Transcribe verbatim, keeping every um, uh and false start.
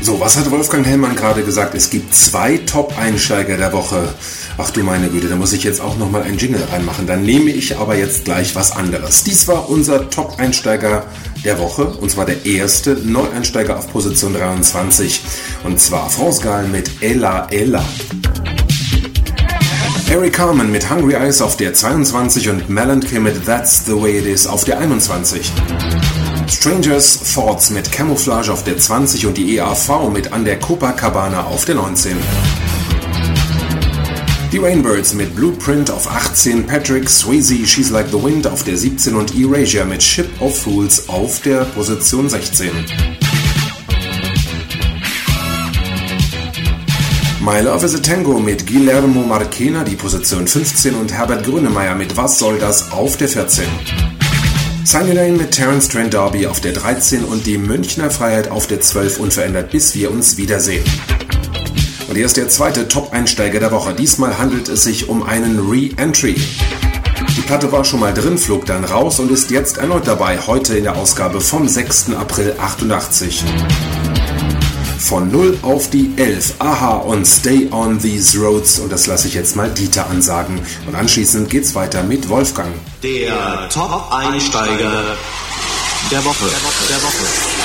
So, was hat Wolfgang Hellmann gerade gesagt? Es gibt zwei Top-Einsteiger der Woche. Ach du meine Güte, da muss ich jetzt auch nochmal einen Jingle reinmachen. Dann nehme ich aber jetzt gleich was anderes. Dies war unser Top-Einsteiger der Woche, und zwar der erste Neueinsteiger auf Position dreiundzwanzig. Und zwar France Gall mit Ella Ella. Eric Carmen mit Hungry Eyes auf der zweiundzwanzig und Melancholy mit That's the Way It Is auf der einundzwanzig. Strangers Thoughts mit Camouflage auf der zwanzig und die E A V mit An der Copacabana auf der neunzehn. Die Rainbirds mit Blueprint auf achtzehn, Patrick Swayze She's Like the Wind auf der siebzehn und Erasure mit Ship of Fools auf der Position sechzehn. My Love is a Tango mit Guillermo Marchena die Position fünfzehn und Herbert Grönemeyer mit Was soll das auf der vierzehn. Sunny Lane mit Terence Trent D'Arby auf der dreizehn und die Münchner Freiheit auf der zwölf unverändert, bis wir uns wiedersehen. Und hier ist der zweite Top-Einsteiger der Woche. Diesmal handelt es sich um einen Re-Entry. Die Platte war schon mal drin, flog dann raus und ist jetzt erneut dabei, heute in der Ausgabe vom sechsten April achtundachtzig. Von null auf die elf, Aha und Stay on These Roads, und das lasse ich jetzt mal Dieter ansagen. Und anschließend geht's weiter mit Wolfgang. Der Top-Einsteiger der Woche. Der Woche. Der Woche.